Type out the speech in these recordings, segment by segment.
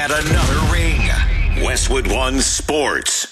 Add another ring. Westwood One Sports.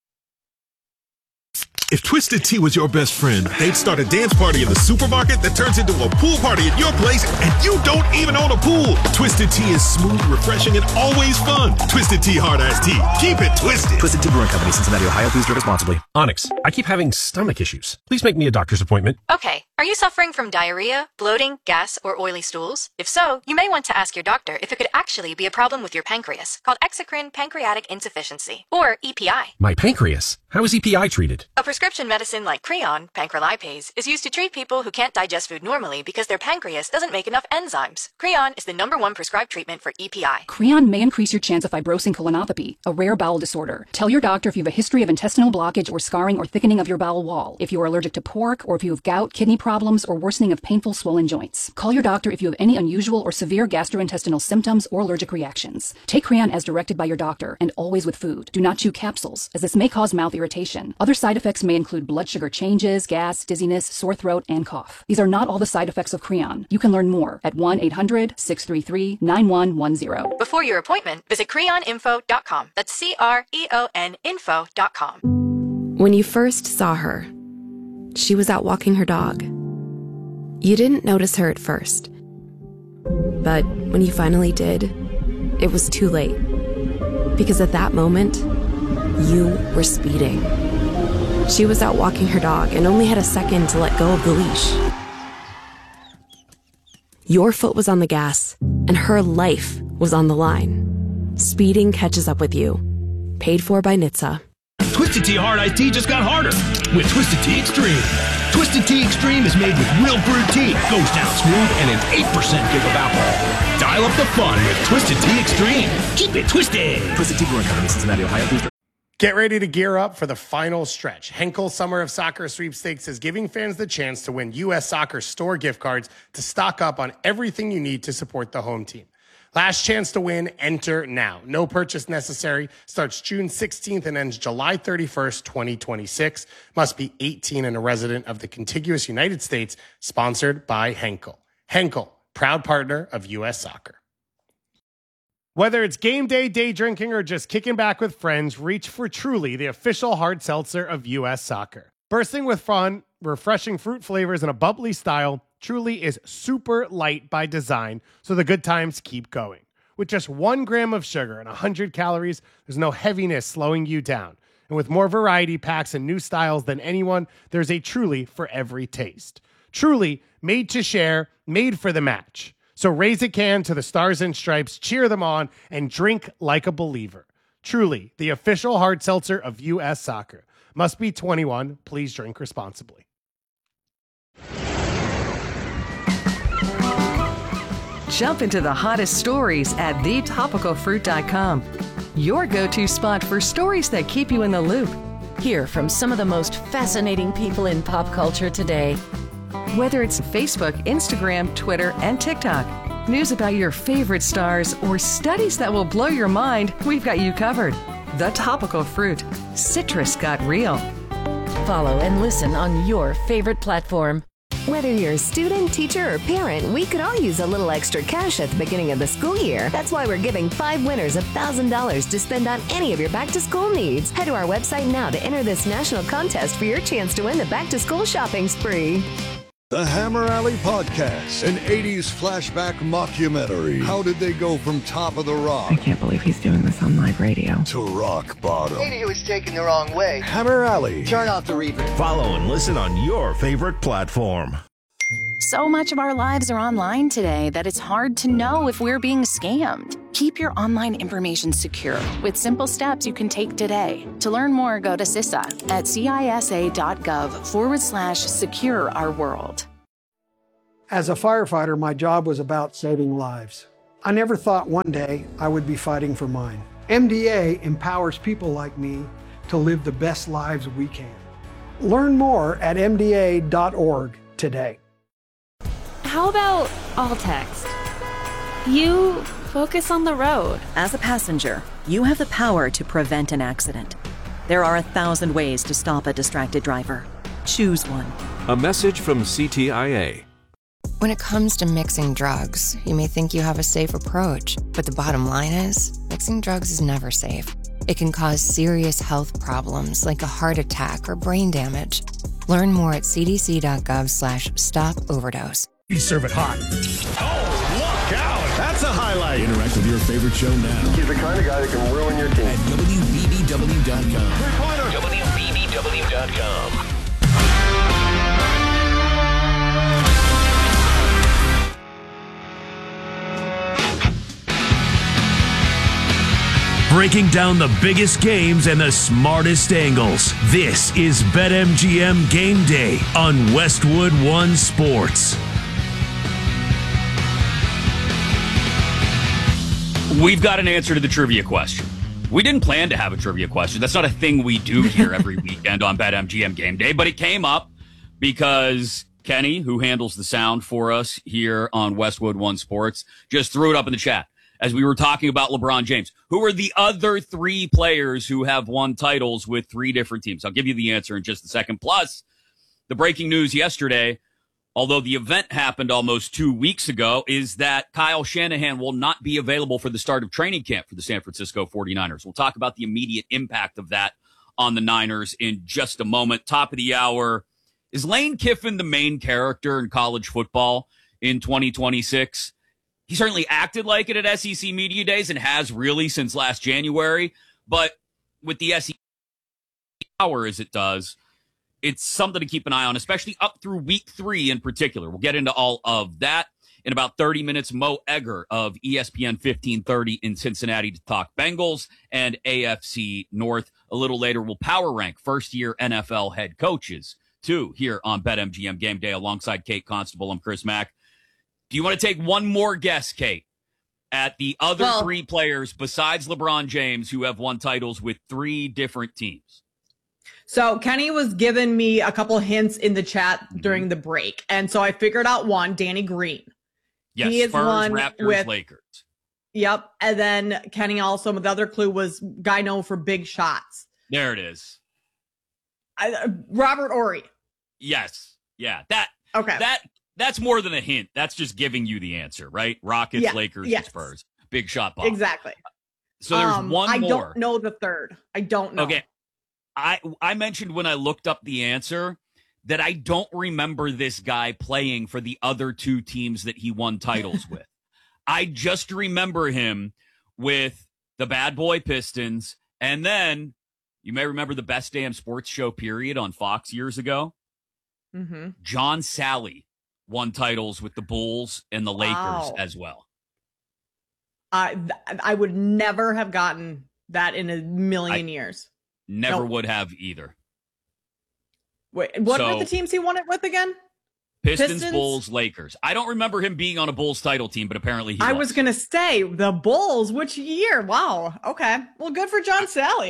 If Twisted Tea was your best friend, they'd start a dance party in the supermarket that turns into a pool party at your place, and you don't even own a pool. Twisted Tea is smooth, refreshing, and always fun. Twisted Tea Hard Iced Tea. Keep it twisted. Twisted Tea Brewing Company, Cincinnati, Ohio. Please drink responsibly. Onyx, I keep having stomach issues. Please make me a doctor's appointment. Okay. Are you suffering from diarrhea, bloating, gas, or oily stools? If so, you may want to ask your doctor if it could actually be a problem with your pancreas, called exocrine pancreatic insufficiency, or EPI. My pancreas? How is EPI treated? A prescription medicine like Creon, pancrelipase, is used to treat people who can't digest food normally because their pancreas doesn't make enough enzymes. Creon is the #1 prescribed treatment for EPI. Creon may increase your chance of fibrosing colonopathy, a rare bowel disorder. Tell your doctor if you have a history of intestinal blockage or scarring or thickening of your bowel wall, if you are allergic to pork, or if you have gout, kidney problems, or worsening of painful swollen joints. Call your doctor if you have any unusual or severe gastrointestinal symptoms or allergic reactions. Take Creon as directed by your doctor, and always with food. Do not chew capsules, as this may cause mouth irritation. Other side effects may include blood sugar changes, gas, dizziness, sore throat, and cough. These are not all the side effects of Creon. You can learn more at 1-800-633-9110. Before your appointment, visit creoninfo.com. That's CREON info.com. When you first saw her, she was out walking her dog. You didn't notice her at first. But when you finally did, it was too late. Because at that moment, you were speeding. She was out walking her dog and only had a second to let go of the leash. Your foot was on the gas, and her life was on the line. Speeding catches up with you. Paid for by NHTSA. Twisted Tea Hard Iced Tea just got harder with Twisted Tea Extreme. Twisted Tea Extreme is made with real brewed tea, goes down smooth, and an 8% give of alcohol. Dial up the fun with Twisted Tea Extreme. Keep it twisted. Twisted Tea Brewing Company, Cincinnati, Ohio. Please drink. Get ready to gear up for the final stretch. Henkel Summer of Soccer Sweepstakes is giving fans the chance to win U.S. Soccer store gift cards to stock up on everything you need to support the home team. Last chance to win, enter now. No purchase necessary. Starts June 16th and ends July 31st, 2026. Must be 18 and a resident of the contiguous United States. Sponsored by Henkel. Henkel, proud partner of U.S. Soccer. Whether it's game day, day drinking, or just kicking back with friends, reach for Truly, the official hard seltzer of U.S. Soccer. Bursting with fun, refreshing fruit flavors, and a bubbly style, Truly is super light by design, so the good times keep going. With just 1 gram of sugar and 100 calories, there's no heaviness slowing you down. And with more variety packs and new styles than anyone, there's a Truly for every taste. Truly, made to share, made for the match. So raise a can to the Stars and Stripes, cheer them on, and drink like a believer. Truly, the official hard seltzer of U.S. Soccer. Must be 21. Please drink responsibly. Jump into the hottest stories at thetopicalfruit.com. Your go-to spot for stories that keep you in the loop. Hear from some of the most fascinating people in pop culture today. Whether it's Facebook, Instagram, Twitter, and TikTok, news about your favorite stars, or studies that will blow your mind, we've got you covered. The Topical Fruit. Citrus got real. Follow and listen on your favorite platform. Whether you're a student, teacher, or parent, we could all use a little extra cash at the beginning of the school year. That's why we're giving 5 winners $1,000 to spend on any of your back-to-school needs. Head to our website now to enter this national contest for your chance to win the back-to-school shopping spree. The Hammer Alley Podcast, an 80s flashback mockumentary. How did they go from top of the rock? I can't believe he's doing this on live radio. To rock bottom. Maybe he was taken the wrong way. Hammer Alley. Turn off the reverb. Follow and listen on your favorite platform. So much of our lives are online today that it's hard to know if we're being scammed. Keep your online information secure with simple steps you can take today. To learn more, go to CISA at cisa.gov/secure our world. As a firefighter, my job was about saving lives. I never thought one day I would be fighting for mine. MDA empowers people like me to live the best lives we can. Learn more at mda.org today. How about all text? You focus on the road. As a passenger, you have the power to prevent an accident. There are 1,000 ways to stop a distracted driver. Choose one. A message from CTIA. When it comes to mixing drugs, you may think you have a safe approach, but the bottom line is, mixing drugs is never safe. It can cause serious health problems like a heart attack or brain damage. Learn more at cdc.gov/stop-overdose. You serve it hot. Oh, look out! That's a highlight. Interact with your favorite show now. He's the kind of guy that can ruin your team. At WBBW.com. WBBW.com. Breaking down the biggest games and the smartest angles. This is BetMGM Game Day on Westwood One Sports. We've got an answer to the trivia question. We didn't plan to have a trivia question. That's not a thing we do here every weekend on BetMGM Game Day, but it came up because Kenny, who handles the sound for us here on Westwood One Sports, just threw it up in the chat as we were talking about LeBron James. Who are the other three players who have won titles with three different teams? I'll give you the answer in just a second. Plus, the breaking news yesterday, although the event happened almost 2 weeks ago, is that Kyle Shanahan will not be available for the start of training camp for the San Francisco 49ers. We'll talk about the immediate impact of that on the Niners in just a moment. Top of the hour, is Lane Kiffin the main character in college football in 2026? He certainly acted like it at SEC Media Days and has really since last January. But with the SEC power as it does, it's something to keep an eye on, especially up through week 3 in particular. We'll get into all of that in about 30 minutes. Mo Egger of ESPN 1530 in Cincinnati to talk Bengals and AFC North. A little later, we'll power rank first-year NFL head coaches, too, here on BetMGM Game Day alongside Kate Constable. I'm Chris Mack. Do you want to take one more guess, Kate, at the other three players besides LeBron James who have won titles with three different teams? So Kenny was giving me a couple hints in the chat during the break. And so I figured out one, Danny Green. Yes, he is Spurs, one Raptors, Lakers. Yep. And then Kenny also, the other clue was guy known for big shots. There it is. Robert Horry. Yes. Yeah. That's more than a hint. That's just giving you the answer, right? Rockets, Lakers, and Spurs. Big shot ball. Exactly. So there's one more. I don't know the third. I don't know. Okay. I mentioned when I looked up the answer that I don't remember this guy playing for the other two teams that he won titles with. I just remember him with the Bad Boy Pistons. And then you may remember the Best Damn Sports Show period on Fox years ago. Mm-hmm. John Sally won titles with the Bulls and the Lakers as well. I would never have gotten that in a million years. Never would have either. Wait, what were the teams he won it with again? Pistons, Bulls, Lakers. I don't remember him being on a Bulls title team, but apparently he was. I was going to say the Bulls. Which year? Wow. Okay. Well, good for John Sally.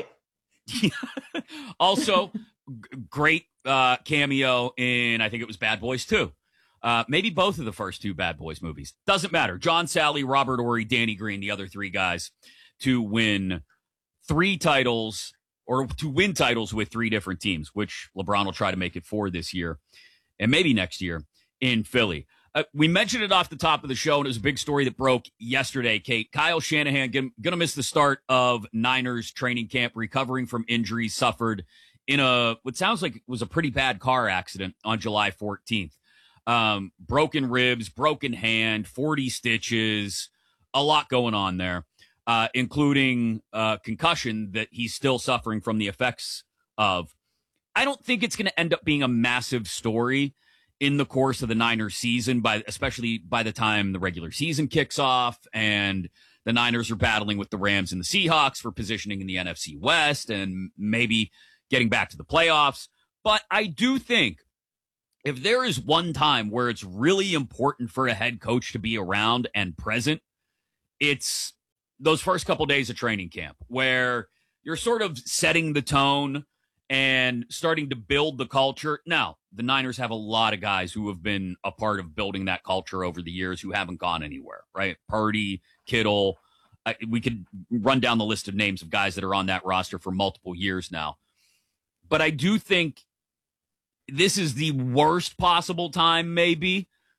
Also, great cameo in, I think it was Bad Boys 2. Maybe both of the first two Bad Boys movies. Doesn't matter. John Sally, Robert Horry, Danny Green, the other three guys to win three titles or to win titles with three different teams, which LeBron will try to make it 4 this year and maybe next year in Philly. We mentioned it off the top of the show, and it was a big story that broke yesterday, Kate. Kyle Shanahan going to miss the start of Niners training camp, recovering from injuries suffered in what sounds like it was a pretty bad car accident on July 14th. Broken ribs, broken hand, 40 stitches, a lot going on there, including concussion that he's still suffering from the effects of. I don't think it's going to end up being a massive story in the course of the Niners season, especially by the time the regular season kicks off and the Niners are battling with the Rams and the Seahawks for positioning in the NFC West and maybe getting back to the playoffs. But I do think if there is one time where it's really important for a head coach to be around and present, it's those first couple days of training camp where you're sort of setting the tone and starting to build the culture. Now, the Niners have a lot of guys who have been a part of building that culture over the years who haven't gone anywhere, right? Purdy, Kittle. We could run down the list of names of guys that are on that roster for multiple years now. But I do think this is the worst possible time, maybe,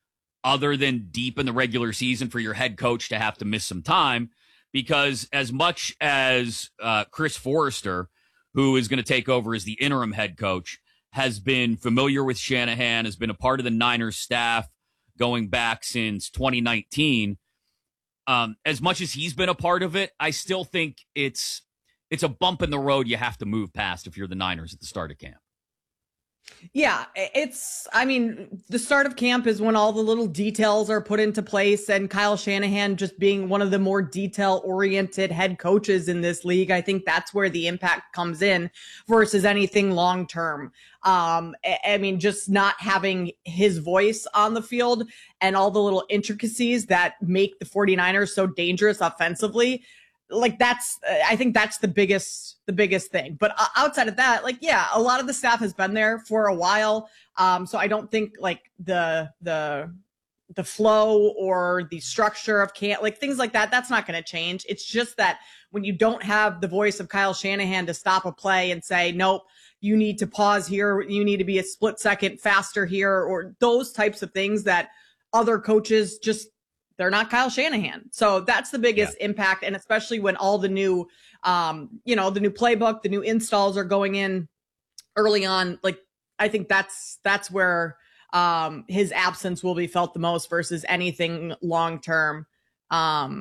other than deep in the regular season for your head coach to have to miss some time, because as much as Chris Forrester, who is going to take over as the interim head coach, has been familiar with Shanahan, has been a part of the Niners staff going back since 2019. As much as he's been a part of it, I still think it's a bump in the road you have to move past if you're the Niners at the start of camp. Yeah, the start of camp is when all the little details are put into place, and Kyle Shanahan just being one of the more detail-oriented head coaches in this league, I think that's where the impact comes in versus anything long-term. Just not having his voice on the field and all the little intricacies that make the 49ers so dangerous offensively. I think that's the biggest thing. But outside of that, a lot of the staff has been there for a while. So I don't think the flow or the structure of camp, things like that, that's not going to change. It's just that when you don't have the voice of Kyle Shanahan to stop a play and say, nope, you need to pause here, you need to be a split second faster here, or those types of things that other coaches they're not Kyle Shanahan. So that's the biggest impact. And especially when all the new, the new playbook, the new installs are going in early on, I think that's where his absence will be felt the most versus anything long-term. I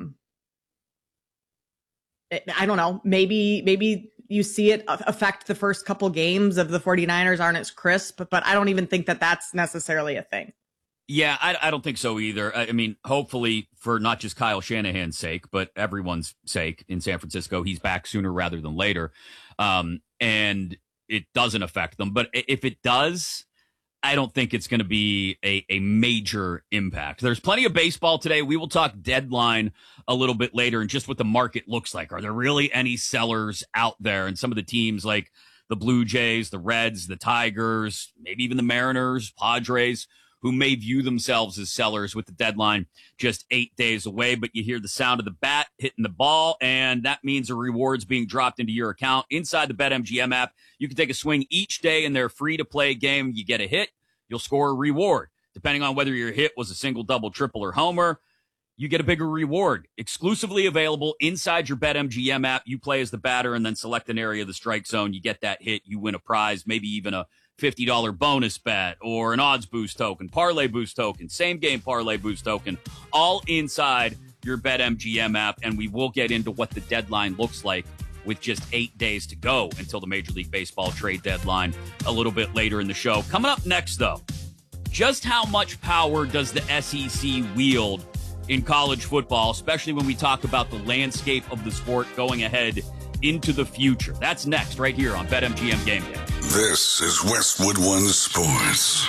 don't know. Maybe you see it affect the first couple games of the 49ers aren't as crisp, but I don't even think that that's necessarily a thing. Yeah, I don't think so either. I mean, hopefully for not just Kyle Shanahan's sake, but everyone's sake in San Francisco, he's back sooner rather than later. And it doesn't affect them. But if it does, I don't think it's going to be a major impact. There's plenty of baseball today. We will talk deadline a little bit later and just what the market looks like. Are there really any sellers out there? And some of the teams like the Blue Jays, the Reds, the Tigers, maybe even the Mariners, Padres, who may view themselves as sellers with the deadline just 8 days away. But you hear the sound of the bat hitting the ball, and that means a reward's being dropped into your account. Inside the BetMGM app, you can take a swing each day in their free-to-play game. You get a hit, you'll score a reward. Depending on whether your hit was a single, double, triple, or homer, you get a bigger reward. Exclusively available inside your BetMGM app. You play as the batter and then select an area of the strike zone. You get that hit, you win a prize, maybe even a $50 bonus bet or an odds boost token, parlay boost token, same game parlay boost token, all inside your BetMGM app. And we will get into what the deadline looks like with just 8 days to go until the Major League Baseball trade deadline a little bit later in the show. Coming up next, though, just how much power does the SEC wield in college football, especially when we talk about the landscape of the sport going ahead into the future? That's next right here on BetMGM Game Day. This is Westwood One Sports.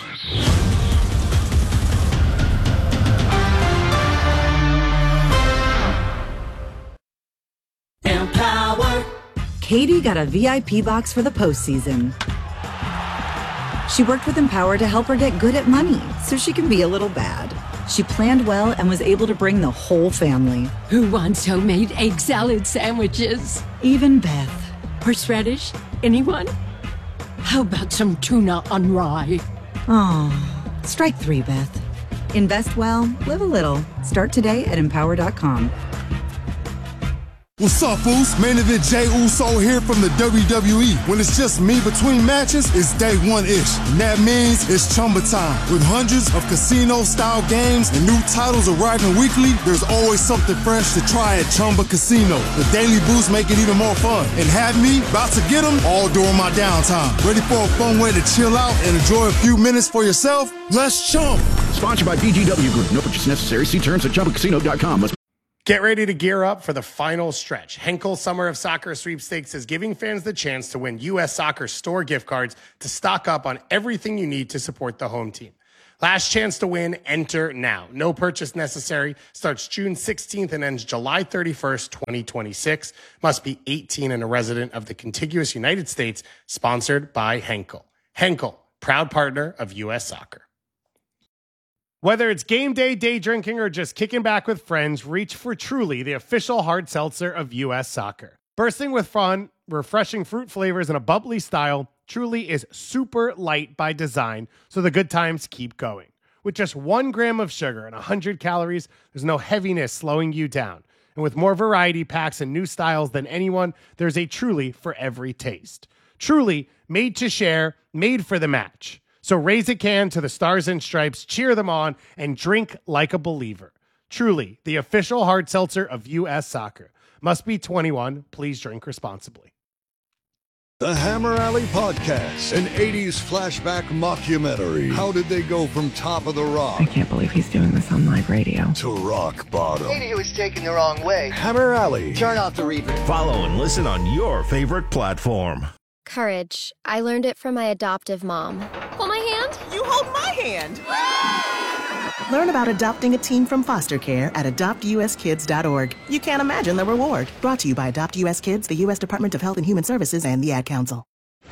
Empower. Katie got a VIP box for the postseason. She worked with Empower to help her get good at money so she can be a little bad. She planned well and was able to bring the whole family. Who wants homemade egg salad sandwiches? Even Beth. Horseradish? Anyone? How about some tuna on rye? Oh, strike three, Beth. Invest well, live a little. Start today at Empower.com. What's up, Foos? Main event Jey Uso here from the WWE. When it's just me between matches, it's day one-ish. And that means it's Chumba time. With hundreds of casino-style games and new titles arriving weekly, there's always something fresh to try at Chumba Casino. The daily boosts make it even more fun. And have me about to get them all during my downtime. Ready for a fun way to chill out and enjoy a few minutes for yourself? Let's chump. Sponsored by BGW Group. No purchase necessary. See terms at ChumbaCasino.com. Get ready to gear up for the final stretch. Henkel Summer of Soccer Sweepstakes is giving fans the chance to win U.S. Soccer store gift cards to stock up on everything you need to support the home team. Last chance to win, enter now. No purchase necessary. Starts June 16th and ends July 31st, 2026. Must be 18 and a resident of the contiguous United States. Sponsored by Henkel. Henkel, proud partner of U.S. Soccer. Whether it's game day, day drinking, or just kicking back with friends, reach for Truly, the official hard seltzer of U.S. Soccer. Bursting with fun, refreshing fruit flavors, and a bubbly style, Truly is super light by design, so the good times keep going. With just 1 gram of sugar and 100 calories, there's no heaviness slowing you down. And with more variety packs and new styles than anyone, there's a Truly for every taste. Truly, made to share, made for the match. So raise a can to the Stars and Stripes, cheer them on, and drink like a believer. Truly, the official hard seltzer of U.S. Soccer. Must be 21. Please drink responsibly. The Hammer Alley Podcast, an 80s flashback mockumentary. How did they go from top of the rock? I can't believe he's doing this on live radio. To rock bottom. Lady who was taken the wrong way. Hammer Alley. Turn off the reverb. Follow and listen on your favorite platform. Courage. I learned it from my adoptive mom. Hold my hand. You hold my hand. Learn about adopting a teen from foster care at adoptuskids.org. You can't imagine the reward. Brought to you by Adopt US Kids, the U.S. Department of Health and Human Services, and the Ad Council.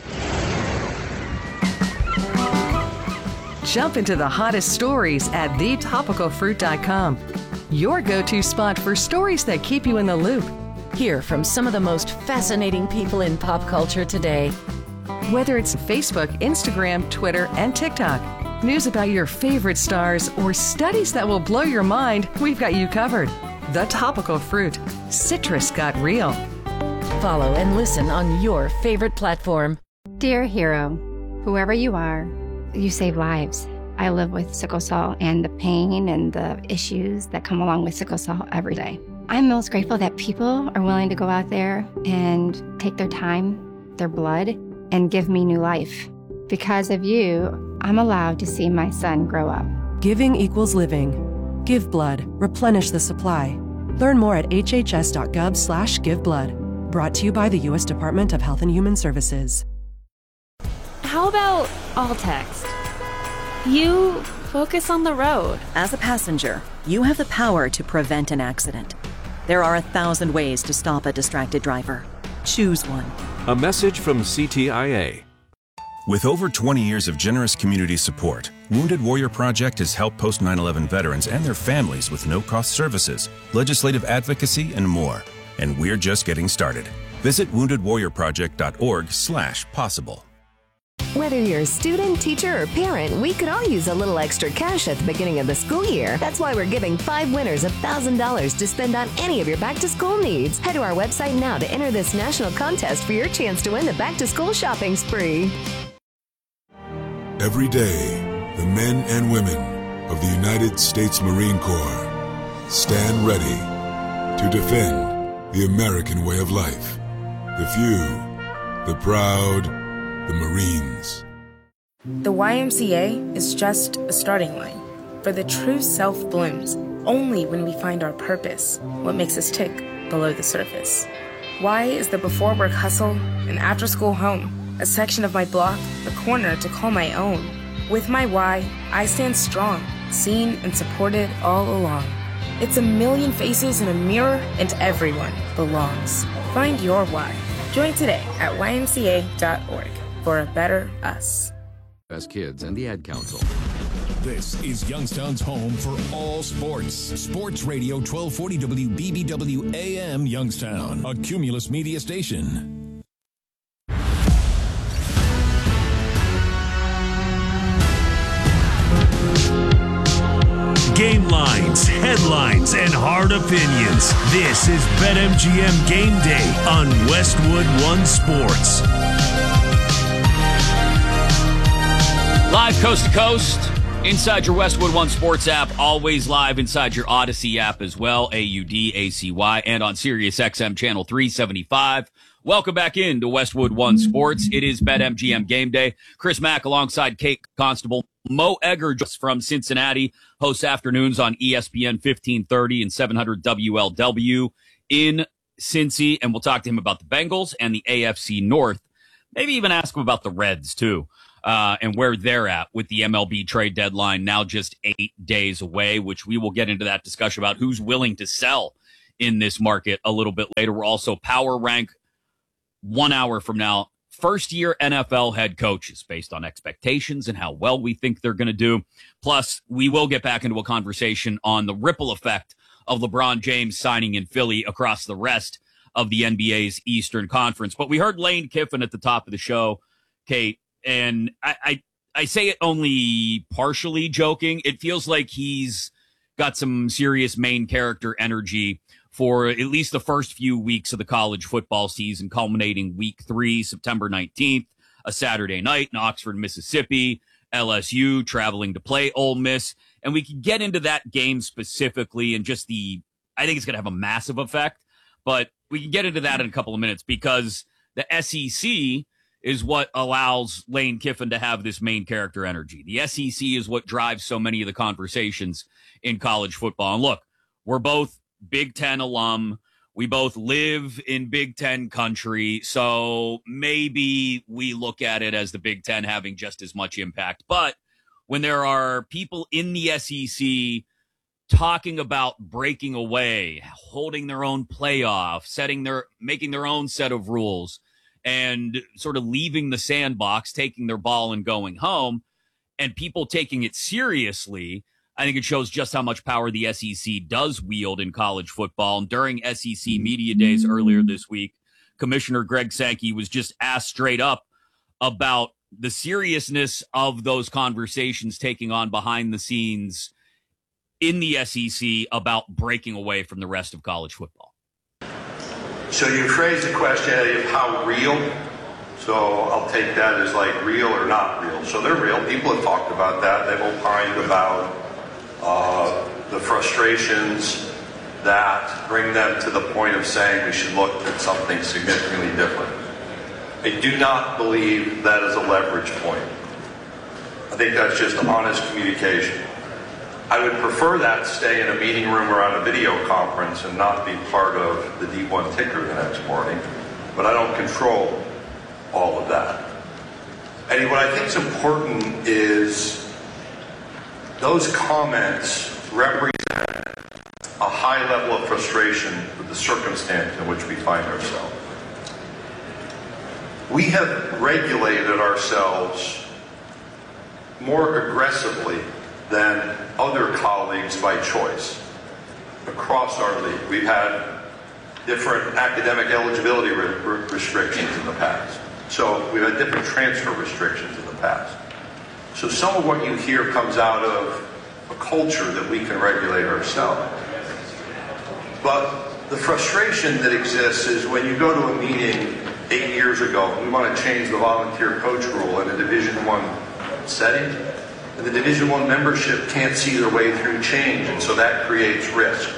Jump into the hottest stories at thetopicalfruit.com. Your go-to spot for stories that keep you in the loop. Hear from some of the most fascinating people in pop culture today. Whether it's Facebook, Instagram, Twitter, and TikTok, news about your favorite stars, or studies that will blow your mind, we've got you covered. The Topical Fruit. Citrus got real. Follow and listen on your favorite platform. Dear hero, whoever you are, you save lives. I live with sickle cell and the pain and the issues that come along with sickle cell every day. I'm most grateful that people are willing to go out there and take their time, their blood, and give me new life. Because of you, I'm allowed to see my son grow up. Giving equals living. Give blood. Replenish the supply. Learn more at hhs.gov/giveblood. Brought to you by the U.S. Department of Health and Human Services. How about all text? You focus on the road. As a passenger, you have the power to prevent an accident. There are 1,000 ways to stop a distracted driver. Choose one. A message from CTIA. With over 20 years of generous community support, Wounded Warrior Project has helped post 9/11 veterans and their families with no-cost services, legislative advocacy, and more. And we're just getting started. Visit woundedwarriorproject.org/possible. Whether you're a student, teacher, or parent, we could all use a little extra cash at the beginning of the school year. That's why we're giving 5 winners $1,000 to spend on any of your back-to-school needs. Head to our website now to enter this national contest for your chance to win the back-to-school shopping spree. Every day, the men and women of the United States Marine Corps stand ready to defend the American way of life. The few, the proud, the Marines. The YMCA is just a starting line, for the true self blooms only when we find our purpose, what makes us tick below the surface. Y is the before work hustle, an after school home, a section of my block, a corner to call my own. With my Y, I stand strong, seen and supported all along. It's a million faces in a mirror, and everyone belongs. Find your Y. Join today at ymca.org for a better us. Best Kids and the Ad Council. This is Youngstown's home for all sports. Sports Radio 1240 WBBW AM Youngstown, a Cumulus media station. Game lines, headlines, and hard opinions. This is BetMGM Game Day on Westwood One Sports. Live coast to coast, inside your Westwood One Sports app, always live inside your Odyssey app as well, AUDACY, and on Sirius XM channel 375. Welcome back into Westwood One Sports. It is BetMGM Game Day. Chris Mack alongside Kate Constable. Mo Egger just from Cincinnati hosts afternoons on ESPN 1530 and 700 WLW in Cincy, and we'll talk to him about the Bengals and the AFC North. Maybe even ask him about the Reds too, and where they're at with the MLB trade deadline now just 8 days away, which we will get into that discussion about who's willing to sell in this market a little bit later. We'll also power rank 1 hour from now first-year NFL head coaches based on expectations and how well we think they're going to do. Plus, we will get back into a conversation on the ripple effect of LeBron James signing in Philly across the rest of the NBA's Eastern Conference. But we heard Lane Kiffin at the top of the show, Kate, and I I say it only partially joking. It feels like he's got some serious main character energy for at least the first few weeks of the college football season, culminating week 3, September 19th, a Saturday night in Oxford, Mississippi, LSU traveling to play Ole Miss. And we can get into that game specifically and just I think it's going to have a massive effect, but we can get into that in a couple of minutes because the SEC is what allows Lane Kiffin to have this main character energy. The SEC is what drives so many of the conversations in college football. And look, we're both Big Ten alum. We both live in Big Ten country. So maybe we look at it as the Big Ten having just as much impact. But when there are people in the SEC talking about breaking away, holding their own playoff, making their own set of rules, and sort of leaving the sandbox, taking their ball and going home, and people taking it seriously, I think it shows just how much power the SEC does wield in college football. And during SEC Media Days earlier this week, Commissioner Greg Sankey was just asked straight up about the seriousness of those conversations taking on behind the scenes in the SEC about breaking away from the rest of college football. So you phrased the question of how real. So I'll take that as like real or not real. So they're real. People have talked about that. They've opined about the frustrations that bring them to the point of saying we should look at something significantly different. I do not believe that is a leverage point. I think that's just honest communication. I would prefer that stay in a meeting room or on a video conference and not be part of the D1 ticker the next morning, but I don't control all of that. And what I think is important is those comments represent a high level of frustration with the circumstance in which we find ourselves. We have regulated ourselves more aggressively than other colleagues by choice across our league. We've had different academic eligibility restrictions in the past. So we've had different transfer restrictions in the past. So some of what you hear comes out of a culture that we can regulate ourselves. But the frustration that exists is when you go to a meeting 8 years ago, we want to change the volunteer coach rule in a Division I setting, and the Division I membership can't see their way through change, and so that creates risk.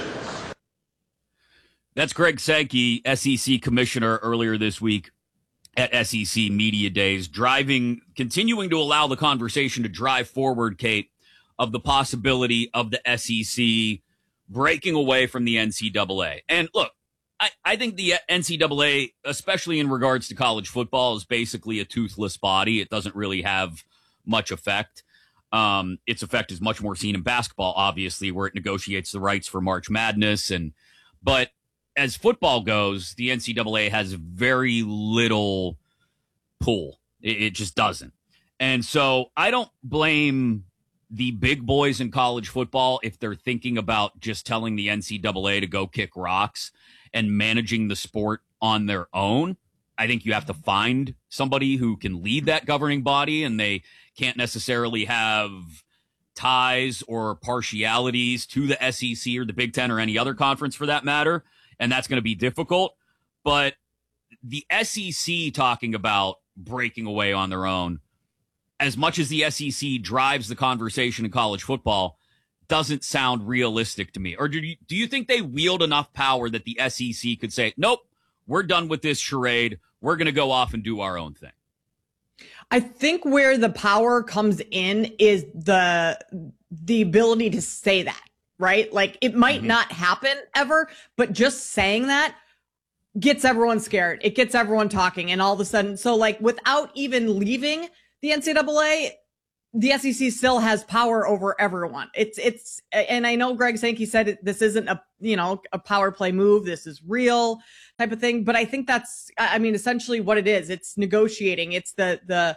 That's Greg Sankey, SEC commissioner, earlier this week at SEC Media Days, continuing to allow the conversation to drive forward, Kate, of the possibility of the SEC breaking away from the NCAA. And look, I think the NCAA, especially in regards to college football, is basically a toothless body. It doesn't really have much effect. Its effect is much more seen in basketball, obviously, where it negotiates the rights for March Madness. But as football goes, the NCAA has very little pull. It just doesn't. And so I don't blame the big boys in college football if they're thinking about just telling the NCAA to go kick rocks and managing the sport on their own. I think you have to find somebody who can lead that governing body, and they can't necessarily have ties or partialities to the SEC or the Big Ten or any other conference for that matter. And that's going to be difficult. But the SEC talking about breaking away on their own, as much as the SEC drives the conversation in college football, doesn't sound realistic to me. Or do you think they wield enough power that the SEC could say, nope, we're done with this charade. We're going to go off and do our own thing? I think where the power comes in is the ability to say that, right? Like it might not happen ever, but just saying that gets everyone scared. It gets everyone talking, and all of a sudden, so like without even leaving the NCAA, the SEC still has power over everyone. It's, and I know Greg Sankey said this isn't a power play move. This is real type of thing. But I think that's, essentially what it is. It's negotiating. It's the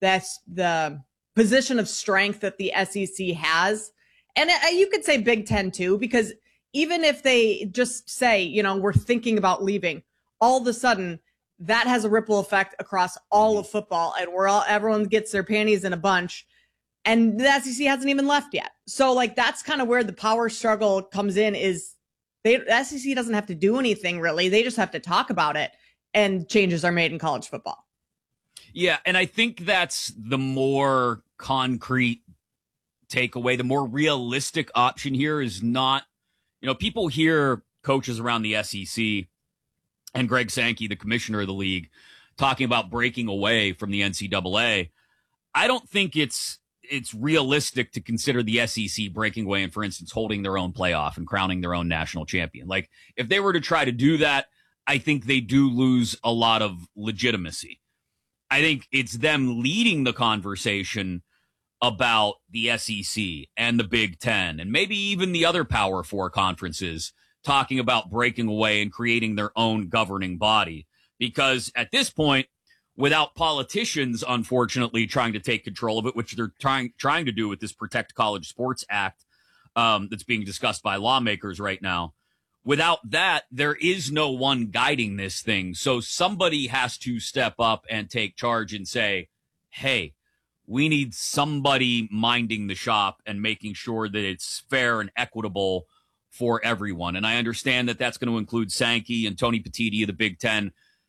position of strength that the SEC has. And you could say Big Ten too, because even if they just say, we're thinking about leaving, all of a sudden that has a ripple effect across all of football, and everyone gets their panties in a bunch. And the SEC hasn't even left yet. So like, that's kind of where the power struggle comes in, is the SEC doesn't have to do anything really. They just have to talk about it, and changes are made in college football. Yeah. And I think that's the more concrete takeaway. The more realistic option here is not, people hear coaches around the SEC and Greg Sankey, the commissioner of the league, talking about breaking away from the NCAA. I don't think it's realistic to consider the SEC breaking away and, for instance, holding their own playoff and crowning their own national champion. Like, if they were to try to do that, I think they do lose a lot of legitimacy. I think it's them leading the conversation about the SEC and the Big Ten and maybe even the other Power Four conferences talking about breaking away and creating their own governing body. Because at this point, without politicians, unfortunately, trying to take control of it, which they're trying to do with this Protect College Sports Act that's being discussed by lawmakers right now. Without that, there is no one guiding this thing. So somebody has to step up and take charge and say, hey, we need somebody minding the shop and making sure that it's fair and equitable for everyone. And I understand that that's going to include Sankey and Tony Petitti of the Big Ten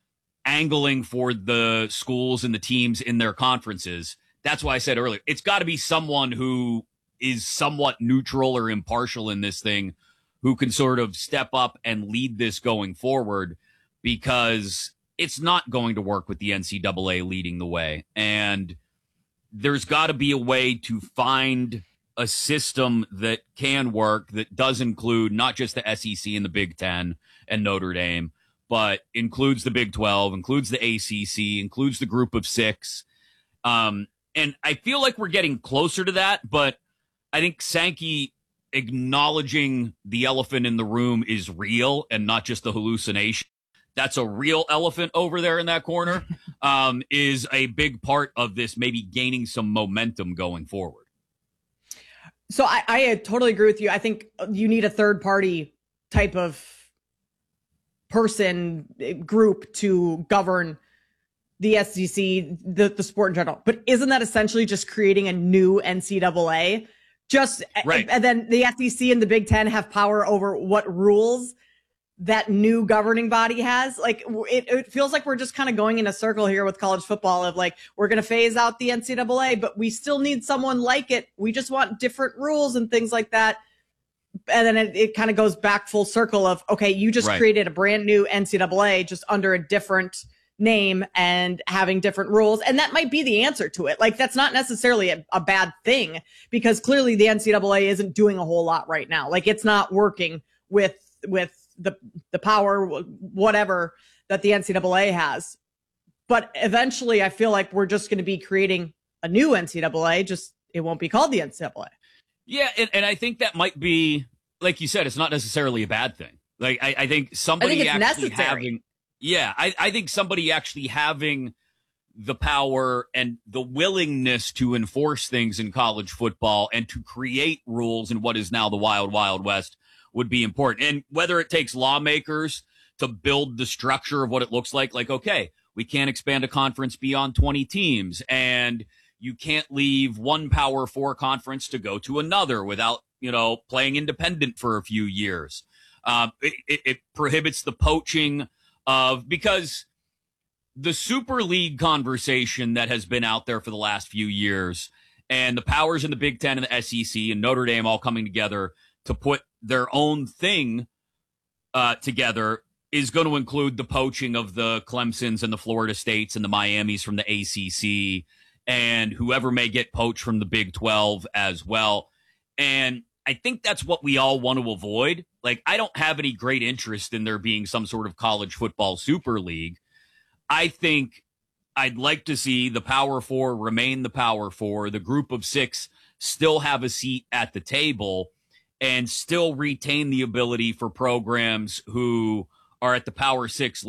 angling for the schools and the teams in their conferences. That's why I said earlier, it's got to be someone who is somewhat neutral or impartial in this thing, who can sort of step up and lead this going forward, because it's not going to work with the NCAA leading the way. And there's got to be a way to find a system that can work, that does include not just the SEC and the Big Ten and Notre Dame, but includes the Big 12, includes the ACC, includes the group of six. And I feel like we're getting closer to that, but I think Sankey acknowledging the elephant in the room is real and not just the hallucination. That's a real elephant over there in that corner, is a big part of this, maybe gaining some momentum going forward. So I totally agree with you. I think you need a third party type of person, group to govern the SEC, the sport in general. But isn't that essentially just creating a new NCAA? Just right. And then the SEC and the Big Ten have power over what rules that new governing body has. Like, it feels like we're just kind of going in a circle here with college football of like, we're going to phase out the NCAA, but we still need someone like it. We just want different rules and things like that. And then it kind of goes back full circle of, okay, you just created a brand new NCAA just under a different name and having different rules. And that might be the answer to it. Like, that's not necessarily a bad thing, because clearly the NCAA isn't doing a whole lot right now. Like, it's not working with the power, whatever, that the NCAA has. But eventually I feel like we're just going to be creating a new NCAA, just it won't be called the NCAA. Yeah, and I think that might be, like you said, it's not necessarily a bad thing. Like, I think somebody actually having, I think somebody actually having the power and the willingness to enforce things in college football and to create rules in what is now the wild, wild west would be important. And whether it takes lawmakers to build the structure of what it looks like, okay, we can't expand a conference beyond 20 teams, and you can't leave one Power Four conference to go to another without, playing independent for a few years. It prohibits the poaching because the Super League conversation that has been out there for the last few years, and the powers in the Big Ten and the SEC and Notre Dame all coming together to put their own thing together, is going to include the poaching of the Clemsons and the Florida States and the Miamis from the ACC, and whoever may get poached from the Big 12 as well. And I think that's what we all want to avoid. Like, I don't have any great interest in there being some sort of college football super league. I think I'd like to see the Power Four remain the Power Four, the group of six still have a seat at the table, and still retain the ability for programs who are at the Power Six